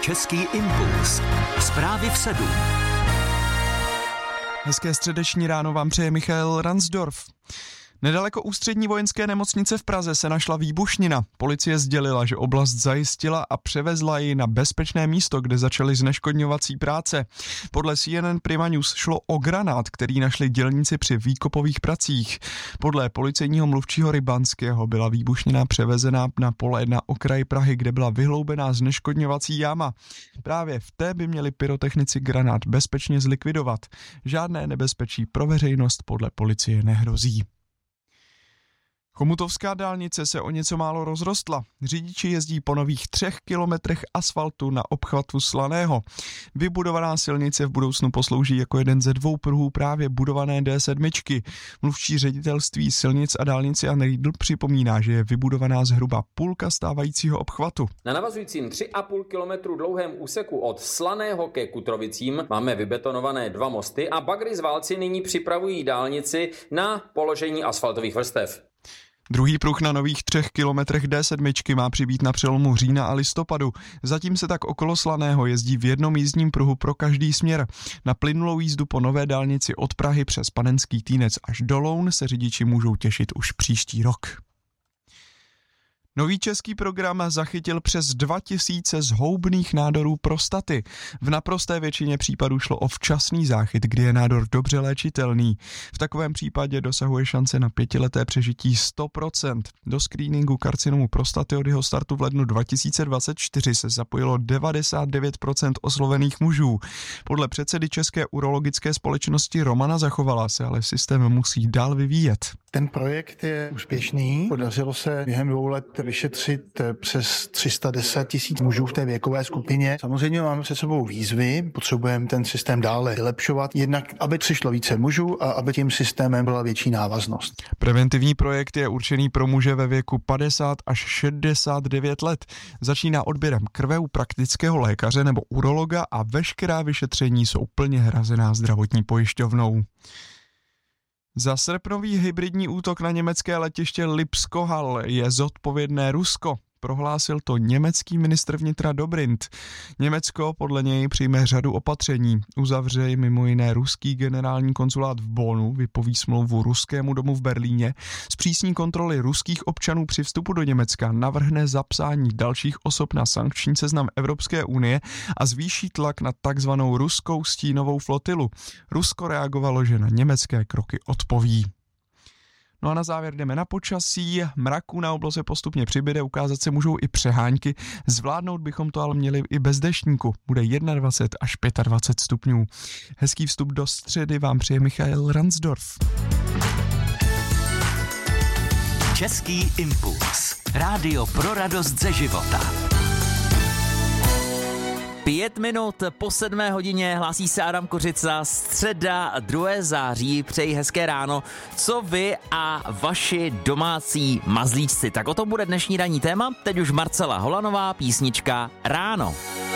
Český impuls. Zprávy v 7. Hezké středeční ráno vám přeje Michael Ransdorf. Nedaleko ústřední vojenské nemocnice v Praze se našla výbušnina. Policie sdělila, že oblast zajistila a převezla ji na bezpečné místo, kde začaly zneškodňovací práce. Podle CNN Prima News šlo o granát, který našli dělníci při výkopových pracích. Podle policejního mluvčího Rybanského byla výbušnina převezena na pole na okraji Prahy, kde byla vyhloubená zneškodňovací jáma. Právě v té by měli pyrotechnici granát bezpečně zlikvidovat. Žádné nebezpečí pro veřejnost podle policie nehrozí. Chomutovská dálnice se o něco málo rozrostla. Řidiči jezdí po nových 3 kilometrech asfaltu na obchvatu Slaného. Vybudovaná silnice v budoucnu poslouží jako jeden ze 2 pruhů právě budované D7. Mluvčí ředitelství silnic a dálnice Jan Riedl připomíná, že je vybudovaná zhruba půlka stávajícího obchvatu. Na navazujícím 3,5 kilometru dlouhém úseku od Slaného ke Kutrovicím máme vybetonované 2 mosty a bagry z Válci nyní připravují dálnici na položení asfaltových vrstev. Druhý pruh na nových 3 kilometrech D7 má přibýt na přelomu října a listopadu. Zatím se tak okolo Slaného jezdí v jednom jízdním pruhu pro každý směr. Na plynulou jízdu po nové dálnici od Prahy přes Panenský Týnec až do Loun se řidiči můžou těšit už příští rok. Nový český program zachytil přes 2000 zhoubných nádorů prostaty. V naprosté většině případů šlo o včasný záchyt, kdy je nádor dobře léčitelný. V takovém případě dosahuje šance na 5leté přežití 100%. Do screeningu karcinomu prostaty od jeho startu v lednu 2024 se zapojilo 99% oslovených mužů. Podle předsedy České urologické společnosti Romana Zachovala se ale systém musí dál vyvíjet. Ten projekt je úspěšný. Podařilo se během 2 let vyšetřit přes 310 000 mužů v té věkové skupině. Samozřejmě máme před sebou výzvy, potřebujeme ten systém dále vylepšovat, jednak aby přišlo více mužů a aby tím systémem byla větší návaznost. Preventivní projekt je určený pro muže ve věku 50 až 69 let. Začíná odběrem krve u praktického lékaře nebo urologa a veškerá vyšetření jsou plně hrazená zdravotní pojišťovnou. Za srpnový hybridní útok na německé letiště Lipsko-Hall je zodpovědné Rusko. Prohlásil to německý ministr vnitra Dobrindt. Německo podle něj přijme řadu opatření. Uzavře mimo jiné ruský generální konzulát v Bonnu, vypoví smlouvu ruskému domu v Berlíně, zpřísní kontroly ruských občanů při vstupu do Německa, navrhne zapsání dalších osob na sankční seznam Evropské unie a zvýší tlak na takzvanou ruskou stínovou flotilu. Rusko reagovalo, že na německé kroky odpoví. No a na závěr jdeme na počasí. Mraků na obloze postupně přibyde, ukázat se můžou i přehánky. Zvládnout bychom to ale měli i bez deštníku. Bude 21 až 25 stupňů. Hezký vstup do středy vám přeje Michael Ransdorf. Český impuls. Rádio pro radost ze života. 5 minut po 7 hodině hlásí se Adam Kořica, středa 2. září, přeji hezké ráno. Co vy a vaši domácí mazlíčci? Tak o tom bude dnešní ranní téma, teď už Marcela Holanová, písnička Ráno.